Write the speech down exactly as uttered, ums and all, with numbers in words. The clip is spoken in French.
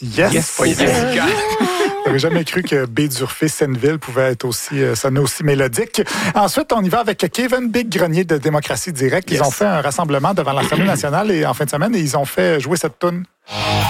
Yes! Yes, pas Jessica. J'avais jamais cru que Baie-d'Urfé, Senneville pouvait être aussi, euh, sonner aussi mélodique. Ensuite, on y va avec Kevin Big Grenier de Démocratie Directe. Ils Yes. ont fait un rassemblement devant l'Assemblée nationale et, en fin de semaine et ils ont fait jouer cette toune.